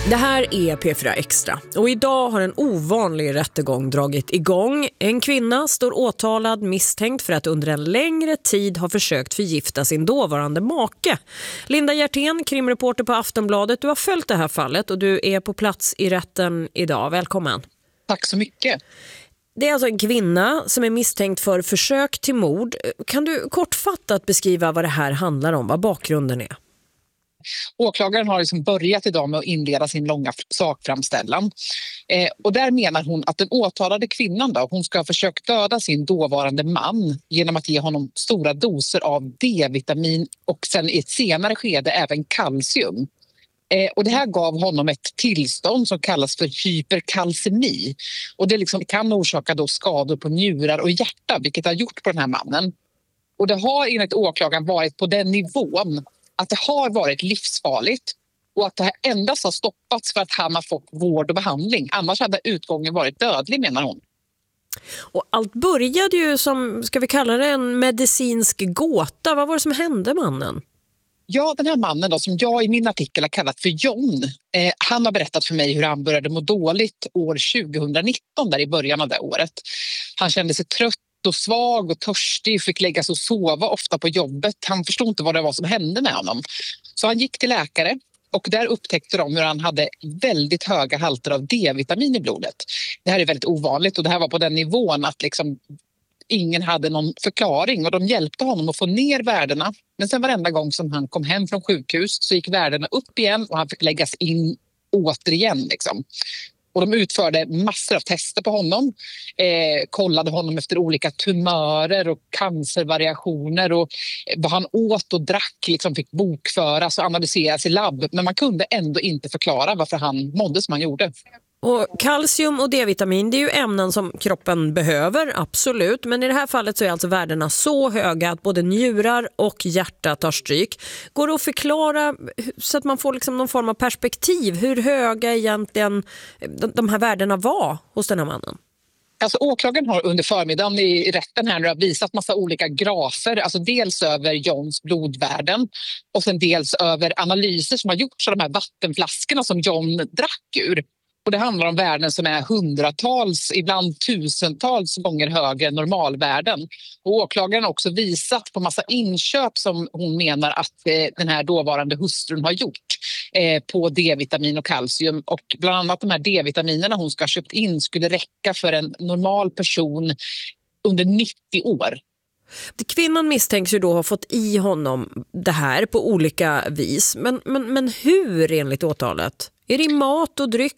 Det här är P4 Extra och idag har en ovanlig rättegång dragit igång. En kvinna står åtalad misstänkt för att under en längre tid ha försökt förgifta sin dåvarande make. Linda Hjertén, krimreporter på Aftonbladet, du har följt det här fallet och du är på plats i rätten idag. Välkommen. Tack så mycket. Det är alltså en kvinna som är misstänkt för försök till mord. Kan du kortfattat beskriva vad det här handlar om, vad bakgrunden är? Åklagaren har börjat idag med att inleda sin långa sakframställan. Och där menar hon att den åtalade kvinnan hon ska ha försökt döda sin dåvarande man genom att ge honom stora doser av D-vitamin och sen i ett senare skede även kalcium. Och det här gav honom ett tillstånd som kallas för hyperkalcemi. Och det kan orsaka skador på njurar och hjärta, vilket har gjort på den här mannen. Och det har enligt åklagaren varit på den nivån att det har varit livsfarligt och att det här endast har stoppats för att han har fått vård och behandling. Annars hade utgången varit dödlig, menar hon. Och allt började ju som, ska vi kalla det, en medicinsk gåta. Vad var det som hände mannen? Ja, den här mannen som jag i min artikel har kallat för John, han har berättat för mig hur han började må dåligt år 2019, där i början av det året. Han kände sig trött och svag och törstig, fick lägga sig och sova ofta på jobbet. Han förstod inte vad det var som hände med honom. Så han gick till läkare och där upptäckte de hur han hade väldigt höga halter av D-vitamin i blodet. Det här är väldigt ovanligt och det här var på den nivån att ingen hade någon förklaring och de hjälpte honom att få ner värdena. Men sen varenda gång som han kom hem från sjukhus så gick värdena upp igen och han fick läggas in återigen. Och de utförde massor av tester på honom, kollade honom efter olika tumörer och cancervariationer och vad han åt och drack fick bokföras och analyseras i labb. Men man kunde ändå inte förklara varför han mådde som han gjorde. Och kalcium och D-vitamin, det är ju ämnen som kroppen behöver, absolut. Men i det här fallet så är alltså värdena så höga att både njurar och hjärta tar stryk. Går det att förklara så att man får någon form av perspektiv hur höga egentligen de här värdena var hos den här mannen? Åklagaren har under förmiddagen i rätten här visat massa olika grafer. Dels över Johns blodvärden och sen dels över analyser som har gjorts av de här vattenflaskorna som John drack ur. Och det handlar om värden som är hundratals, ibland tusentals gånger högre än normalvärden. Och åklagaren har också visat på massa inköp som hon menar att den här dåvarande hustrun har gjort på D-vitamin och kalcium. Och bland annat de här D-vitaminerna hon ska ha köpt in skulle räcka för en normal person under 90 år. Kvinnan misstänks ju då ha fått i honom det här på olika vis. Men hur enligt åtalet? Är det mat och dryck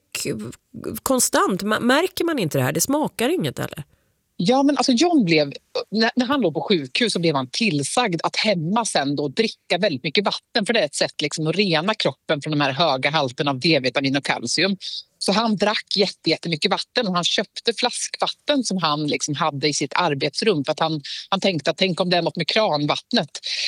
konstant? Märker man inte det här? Det smakar inget eller? Ja, men John blev, när han låg på sjukhus så blev han tillsagd att hemma sen dricka väldigt mycket vatten. För det är ett sätt att rena kroppen från de här höga halterna av D-vitamin och kalcium. Så han drack jättemycket vatten och han köpte flaskvatten som han hade i sitt arbetsrum för att han tänkte att tänk om det är något med kranvattnet.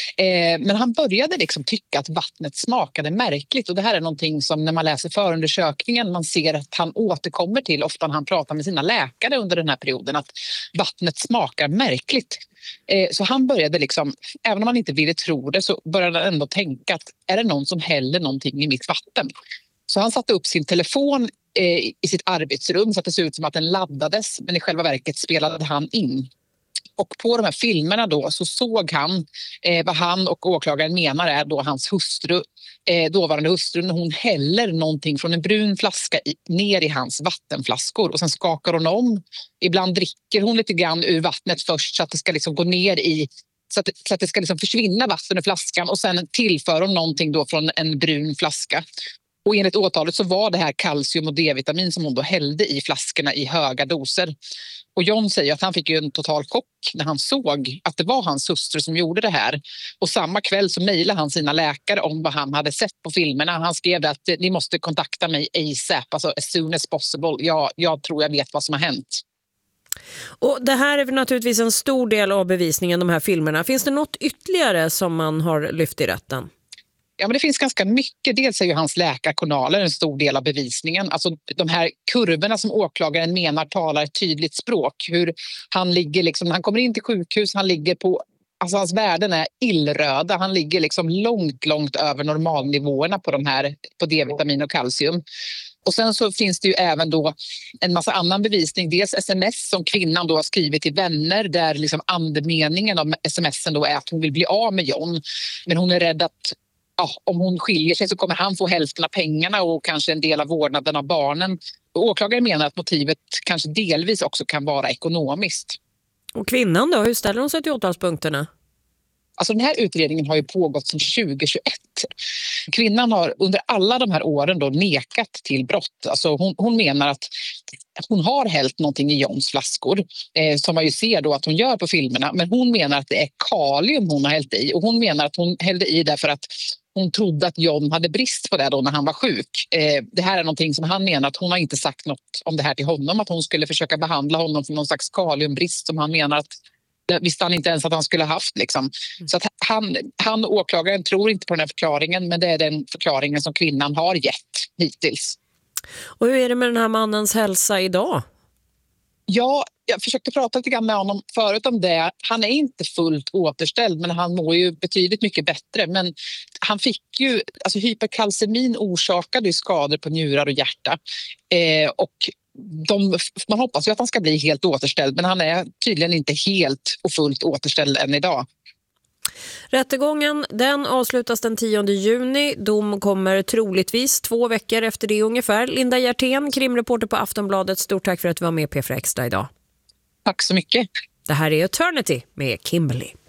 Men han började tycka att vattnet smakade märkligt och det här är någonting som när man läser förundersökningen man ser att han återkommer till ofta när han pratar med sina läkare under den här perioden att vattnet smakar märkligt. Så han började även om han inte ville tro det så började han ändå tänka att är det någon som häller någonting i mitt vatten? Så han satte upp sin telefon i sitt arbetsrum så att det såg ut som att den laddades men i själva verket spelade han in. Och på de här filmerna så såg han vad han och åklagaren menar är hans hustru, dåvarande hustru, när hon häller någonting från en brun flaska ner i hans vattenflaskor och sen skakar hon om. Ibland dricker hon lite grann ur vattnet först så att det ska gå ner i så att det ska försvinna vatten ur flaskan och sen tillför hon någonting från en brun flaska. Och enligt åtalet så var det här kalcium och D-vitamin som hon hällde i flaskorna i höga doser. Och John säger att han fick ju en total chock när han såg att det var hans hustru som gjorde det här. Och samma kväll så mejlade han sina läkare om vad han hade sett på filmerna. Han skrev att ni måste kontakta mig ASAP, alltså as soon as possible. Jag tror jag vet vad som har hänt. Och det här är naturligtvis en stor del av bevisningen, de här filmerna. Finns det något ytterligare som man har lyft i rätten? Ja, men det finns ganska mycket. Dels är ju hans läkarjournaler en stor del av bevisningen. De här kurvorna som åklagaren menar talar ett tydligt språk. Hur han ligger när han kommer in till sjukhus, han ligger på Alltså hans värden är illröda. Han ligger liksom långt över normalnivåerna på D-vitamin och kalcium. Och sen så finns det ju även då en massa annan bevisning. Dels sms som kvinnan då har skrivit till vänner där liksom andemeningen av smsen då är att hon vill bli av med John. Men hon är rädd att om hon skiljer sig så kommer han få hälften av pengarna och kanske en del av vårdnaden av barnen. Och åklagaren menar att motivet kanske delvis också kan vara ekonomiskt. Och kvinnan då, hur ställer hon sig till åtalspunkterna? Alltså den här utredningen har ju pågått sedan 2021. Kvinnan har under alla de här åren då nekat till brott. Alltså hon menar att hon har hällt någonting i Johns flaskor som man ju ser då att hon gör på filmerna. Men hon menar att det är kalium hon har hällt i. Och hon menar att hon hällde i därför att hon trodde att John hade brist på det då när han var sjuk. Det här är någonting som han menar att hon har inte sagt något om det här till honom. Att hon skulle försöka behandla honom för någon slags kaliumbrist som han menar att det visste han inte ens att han skulle ha haft. Liksom. Så att han åklagaren tror inte på den här förklaringen, men det är den förklaringen som kvinnan har gett hittills. Och hur är det med den här mannens hälsa idag? Ja, jag försökte prata lite grann med honom förut om det. Han är inte fullt återställd, men han mår ju betydligt mycket bättre. Men han fick ju, alltså hyperkalcemin orsakade ju skador på njurar och hjärta. Och man hoppas ju att han ska bli helt återställd, men han är tydligen inte helt och fullt återställd än idag. Rättegången den avslutas den 10 juni. Dom kommer troligtvis 2 veckor efter det ungefär. Linda Hjertén, krimreporter på Aftonbladet. Stort tack för att du var med P4 Extra idag. Tack så mycket. Det här är Eternity med Kimberly.